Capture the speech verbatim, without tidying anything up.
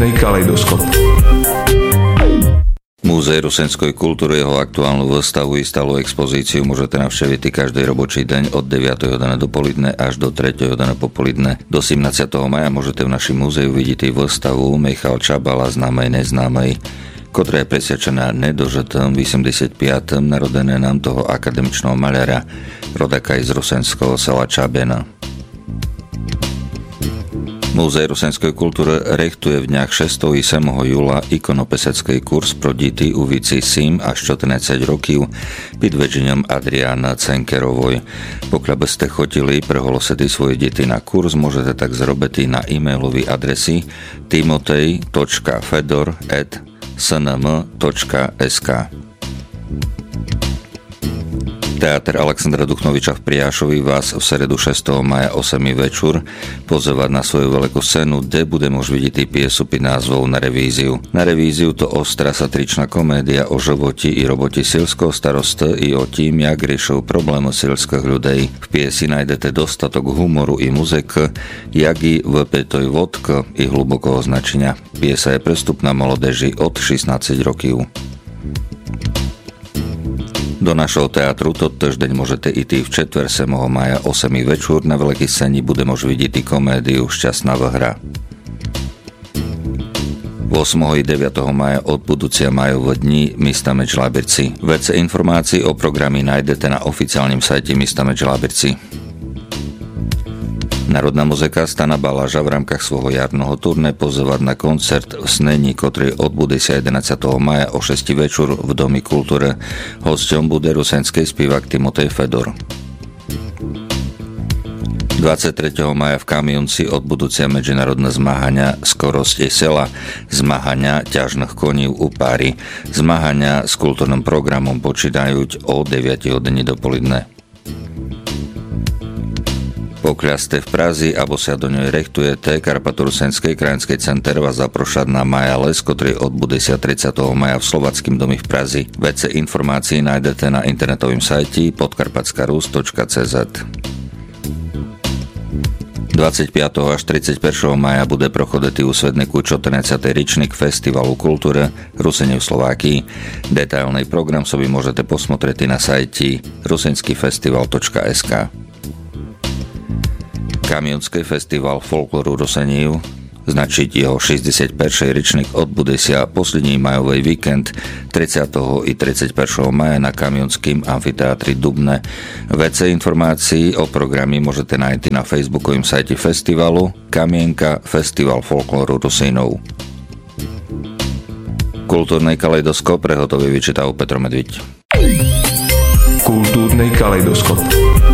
Kultúrny kaleidoskop. Múzeum rusenskej kultúry jeho aktuálnu výstavu i stálu expozíciu môžete navštíviť každý robočí deň od deviatej hodiny dopoledne až do tretej hodiny popoludne. Do sedemnásteho maja môžete v našom múzeu vidieť výstavu Michal Čabala, známej neznámej, ktorá je presvedčená nedožitým osemdesiatpiatym narodené nám toho akademičného maľara, rodaka z rusenského sela Čabena. Múzeum rusenskej kultúry rechtuje v dňach šiesteho i siedmeho júla ikonopesecký kurz pro deti u víci sedem až štrnásť rokov pod vedením Adriána Cenkerovoj. Pokiaľ by ste chodili preholosiť svoje deti na kurz, môžete tak zrobiť na e-mailovej adresi timotej bodka fedor at es en em bodka es ká. Teatr Alexandra Duchnoviča v Priášovi vás v stredu šiesteho maja o osem večer pozýva na svoju veľkú scénu, kde bude môcť vidieť piesu pod názvom Na revíziu. Na revíziu to ostrá satričná komédia o životi i roboti silského starosta i o tým, jak riešujú problémy silských ľudí. V piesi nájdete dostatok humoru i muziky, jak i vypitoj vodka i hlubokého značenia. Piesa je prestupná mládeži od šestnásť rokov. Do našho teatru tohtož deň môžete ísť v četvrť siedmeho maja o osem večer. Na veľkej scéni bude môcť vidieť komédiu Šťastná hra. ôsmeho i deviateho maja od budúcia majové dni Mista Meč Lábirci. Viac informácií o programe nájdete na oficiálnom sajte Mista Meč Lábirci. Národná muzika Stana Baláža v rámkach svojho jarného turné pozýva na koncert v Snení, ktorý odbude sa jedenásteho maja o šesť večer v Domi kultúry. Hosťom bude rusenský spevák Timotej Fedor. dvadsiateho tretieho maja v Kamionci odbudúcia medzinárodné zmáhania Skorosti sela, zmáhania ťažných koní u páry, zmáhania s kultúrnym programom počítajú o deviatej hodine dopoledne. Pokiaľ ste v Prazi alebo sa do nej rechtujete, Karpato-Rusenský krajinský center vás zaprošať na Maja Les, ktorý odbude sa tridsiateho maja v Slovackým domi v Prazi. Viac informácií nájdete na internetovým sajte podkarpatskarus bodka cé zet. dvadsiateho piateho až tridsiateho prvého maja bude prochoditi u Svedniku štrnásty ročník Festivalu kultúry Rusenie v Slovákii. Detailný program sobie môžete posmotriť na sajte rusenskifestival bodka es ká. Kamionský festival folkloru Rusenív, značiť jeho šesťdesiaty prvý ročník odbude sa posledný majový víkend tridsiateho i tridsiateho prvého maja na Kamionským amfiteátri Dubne. Viacej informácií o programe môžete nájsť na facebookovým sajte festivalu Kamienka Festival folkloru Rusínov. Kultúrny kaleidoskop prehotový vyčítal Petro Medviť. Kultúrny kaleidoskop.